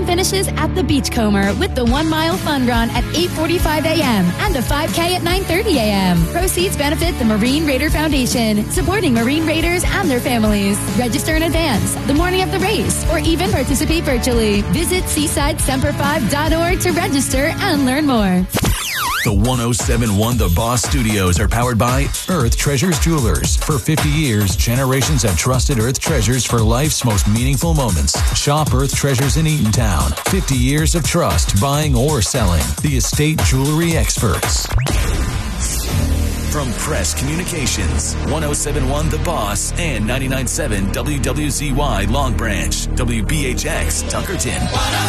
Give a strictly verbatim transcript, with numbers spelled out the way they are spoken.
weekend finishes at the Beachcomber with the one mile fun run at eight forty-five a.m. and a five K at nine thirty a.m. Proceeds benefit the Marine Raider Foundation, supporting Marine Raiders and their families. Register in advance, the morning of the race, or even participate virtually. Visit seaside semper five dot org to register and learn more. The one oh seven point one The Boss Studios are powered by Earth Treasures Jewelers. For fifty years, generations have trusted Earth Treasures for life's most meaningful moments. Shop Earth Treasures in Eatontown. fifty years of trust, buying or selling. The estate jewelry experts. From Press Communications, one oh seven point one The Boss and ninety-nine point seven W W Z Y Long Branch, W B H X Tuckerton.